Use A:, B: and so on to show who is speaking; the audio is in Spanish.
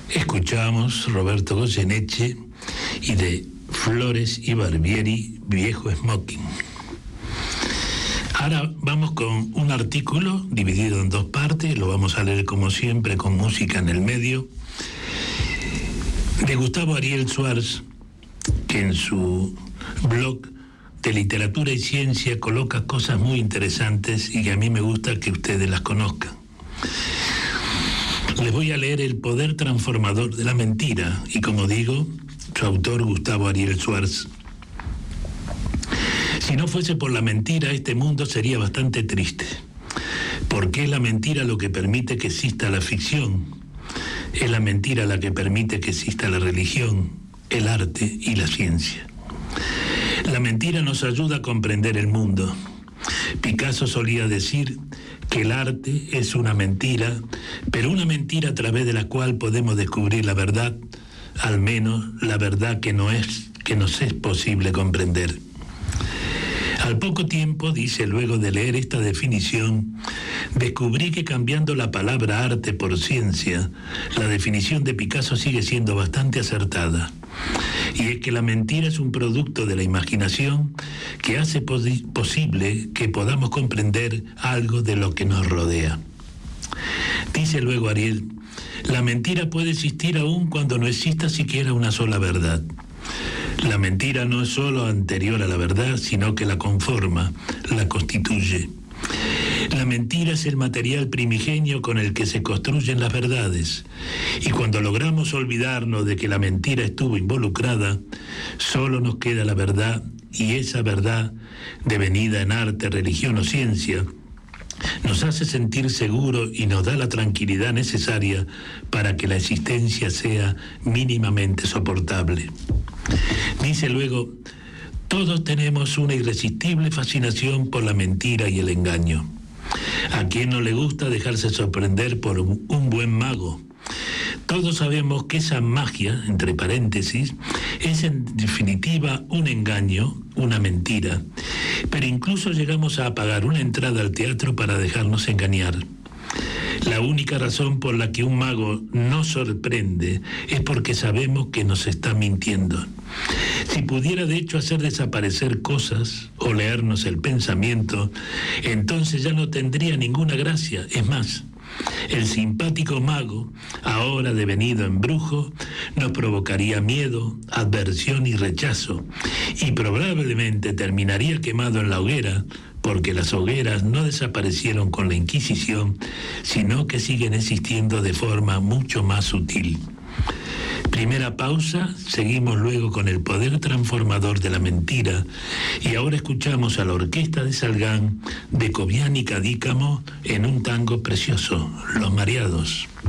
A: Escuchamos Roberto Goyeneche y de Flores y Barbieri, Viejo Smoking. Ahora vamos con un artículo dividido en dos partes, lo vamos a leer como siempre con música en el medio, de Gustavo Ariel Schwartz, que en su blog de literatura y ciencia coloca cosas muy interesantes y que a mí me gusta que ustedes las conozcan. Les voy a leer El poder transformador de la mentira y, como digo, su autor Gustavo Ariel Schwartz. Si no fuese por la mentira, este mundo sería bastante triste, porque es la mentira lo que permite que exista la ficción, es la mentira la que permite que exista la religión, el arte y la ciencia. La mentira nos ayuda a comprender el mundo. Picasso solía decir que el arte es una mentira, pero una mentira a través de la cual podemos descubrir la verdad, al menos la verdad que nos es posible comprender. Al poco tiempo, dice, luego de leer esta definición, descubrí que cambiando la palabra arte por ciencia, la definición de Picasso sigue siendo bastante acertada. Y es que la mentira es un producto de la imaginación que hace posible que podamos comprender algo de lo que nos rodea. Dice luego Ariel, la mentira puede existir aún cuando no exista siquiera una sola verdad. La mentira no es solo anterior a la verdad, sino que la conforma, la constituye. La mentira es el material primigenio con el que se construyen las verdades, y cuando logramos olvidarnos de que la mentira estuvo involucrada, solo nos queda la verdad, y esa verdad, devenida en arte, religión o ciencia, nos hace sentir seguros y nos da la tranquilidad necesaria para que la existencia sea mínimamente soportable. Dice luego, todos tenemos una irresistible fascinación por la mentira y el engaño. ¿A quién no le gusta dejarse sorprender por un buen mago? Todos sabemos que esa magia, entre paréntesis, es en definitiva un engaño, una mentira, pero incluso llegamos a pagar una entrada al teatro para dejarnos engañar. La única razón por la que un mago nos sorprende es porque sabemos que nos está mintiendo. Si pudiera de hecho hacer desaparecer cosas o leernos el pensamiento, entonces ya no tendría ninguna gracia. Es más, el simpático mago, ahora devenido en brujo, nos provocaría miedo, adversión y rechazo, y probablemente terminaría quemado en la hoguera, porque las hogueras no desaparecieron con la Inquisición, sino que siguen existiendo de forma mucho más sutil. Primera pausa, seguimos luego con El poder transformador de la mentira, y ahora escuchamos a la orquesta de Salgán, de Cobián y Cadícamo, en un tango precioso, Los Mareados.